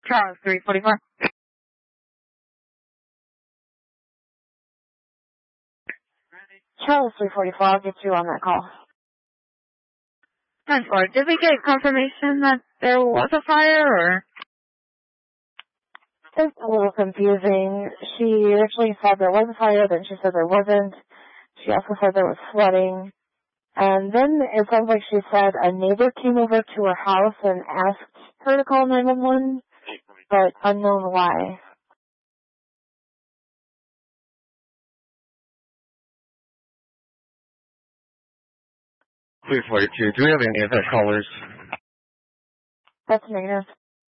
Charles 344. Charles 344, I'll get you on that call. 10-4. Did we get confirmation that there was a fire, or? It's a little confusing. She actually said there was a fire, then she said there wasn't. She also said there was flooding. And then it sounds like she said a neighbor came over to her house and asked her to call 911, but unknown why. Clear 42. Do we have any of that callers? That's negative.